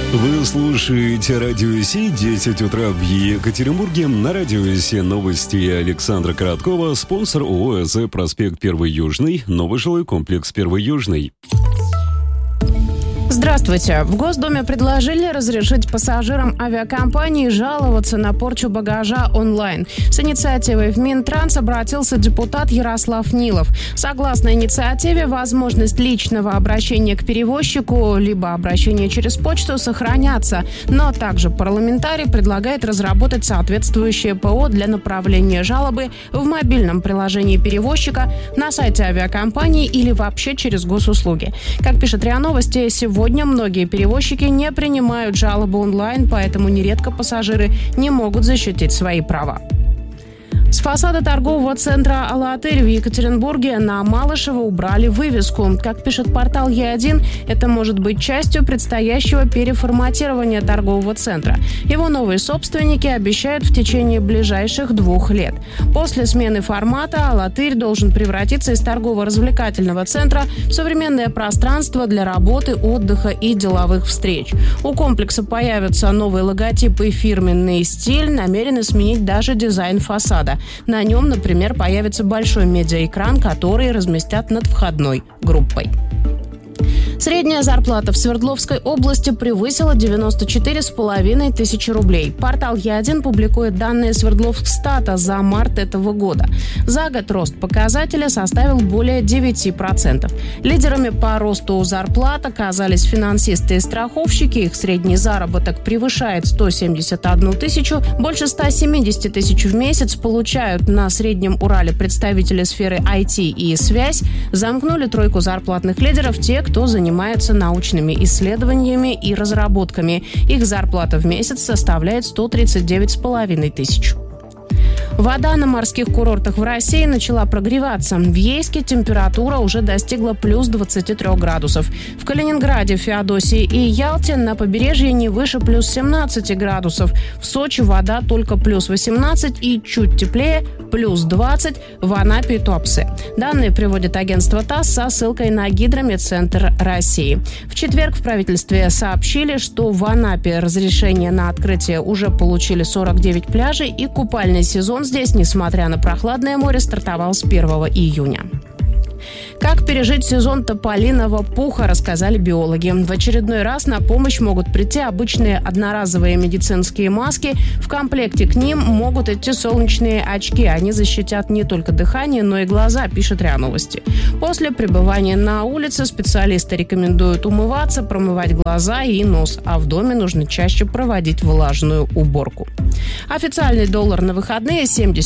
Вы слушаете Радио Си, 10 утра в Екатеринбурге. На Радио Си новости Александра Короткова. Спонсор ООО «ЭЗ», проспект 1 Южный, новый жилой комплекс 1 Южный. Здравствуйте. В Госдуме предложили разрешить пассажирам авиакомпаний жаловаться на порчу багажа онлайн. С инициативой в Минтранс обратился депутат Ярослав Нилов. Согласно инициативе, возможность личного обращения к перевозчику либо обращения через почту сохранятся. Но также парламентарий предлагает разработать соответствующее ПО для направления жалобы в мобильном приложении перевозчика, на сайте авиакомпании или вообще через госуслуги. Как пишет РИА Новости, сегодня многие перевозчики не принимают жалобы онлайн, поэтому нередко пассажиры не могут защитить свои права. С фасада торгового центра «Алатырь» в Екатеринбурге на Малышева убрали вывеску. Как пишет портал Е1, это может быть частью предстоящего переформатирования торгового центра. Его новые собственники обещают в течение ближайших 2 лет. После смены формата «Алатырь» должен превратиться из торгово-развлекательного центра в современное пространство для работы, отдыха и деловых встреч. У комплекса появятся новые логотипы и фирменный стиль, намерены сменить даже дизайн фасада. На нем, например, появится большой медиаэкран, который разместят над входной группой. Средняя зарплата в Свердловской области превысила 94,5 тысячи рублей. Портал Е1 публикует данные Свердловстата за март этого года. За год рост показателя составил более 9%. Лидерами по росту зарплат оказались финансисты и страховщики. Их средний заработок превышает 171 тысячу. Больше 170 тысяч в месяц получают на Среднем Урале представители сферы IT и связь. Замкнули тройку зарплатных лидеров те, кто занимается научными исследованиями и разработками. Их зарплата в месяц составляет 139,5 тысяч. Вода на морских курортах в России начала прогреваться. В Ейске температура уже достигла плюс 23 градусов. В Калининграде, Феодосии и Ялте на побережье не выше плюс 17 градусов. В Сочи вода только плюс 18 и чуть теплее плюс 20 в Анапе и Туапсе. Данные приводит агентство ТАСС со ссылкой на Гидрометцентр России. В четверг в правительстве сообщили, что в Анапе разрешение на открытие уже получили 49 пляжей, и купальный сезон здесь, несмотря на прохладное море, стартовал с 1 июня. Как пережить сезон тополиного пуха, рассказали биологи. В очередной раз на помощь могут прийти обычные одноразовые медицинские маски. В комплекте к ним могут идти солнечные очки. Они защитят не только дыхание, но и глаза, пишет РИА Новости. После пребывания на улице специалисты рекомендуют умываться, промывать глаза и нос, а в доме нужно чаще проводить влажную уборку. Официальный доллар на выходные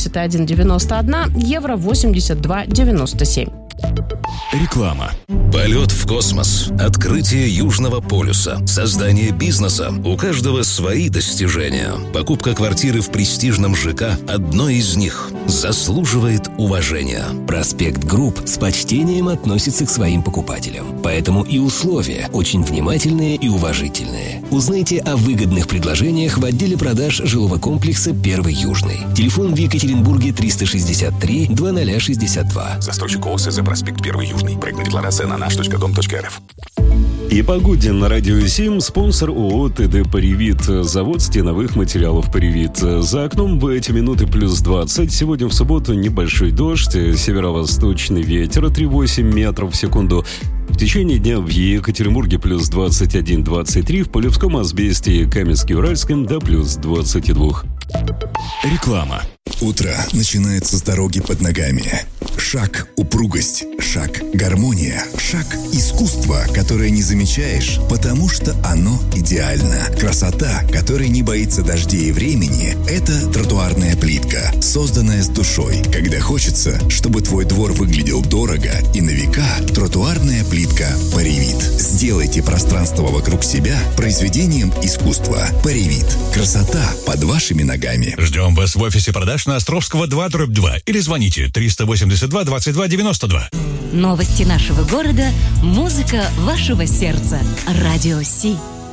71,91, евро 82,97. Реклама. Полет в космос, открытие Южного полюса, создание бизнеса. У каждого свои достижения. Покупка квартиры в престижном ЖК – одно из них. Заслуживает уважения. Проспект Групп с почтением относится к своим покупателям. Поэтому и условия очень внимательные и уважительные. Узнайте о выгодных предложениях в отделе продаж жилого комплекса 1 Южный. Телефон в Екатеринбурге 363 2062. Застройщик ООО «ЭЗ», проспект 1 Южный. Проектная декларация на наш.дом.рф. И погоде на Радио 7 спонсор ООО «ТД Паривит», завод стеновых материалов «Паривит». За окном в эти минуты плюс 20. Сегодня в субботу небольшой дождь, северо-восточный ветер 3,8 метров в секунду. В течение дня в Екатеринбурге плюс 21-23, в Полевском, Асбесте и Каменске-Уральском до плюс 22. Реклама. Утро начинается с дороги под ногами. Шаг – упругость, шаг – гармония, шаг – искусство, которое не замечаешь, потому что оно идеально. Красота, которая не боится дождей и времени – это тротуарная плитка, созданная с душой. Когда хочется, чтобы твой двор выглядел дорого и на века, тротуарная плитка Паривит. Сделайте пространство вокруг себя произведением искусства. Паривит. Красота под вашими ногами. Ждем вас в офисе продаж на Островского 2/2 или звоните 382 22 92. Новости нашего города, музыка вашего сердца. Радио Си.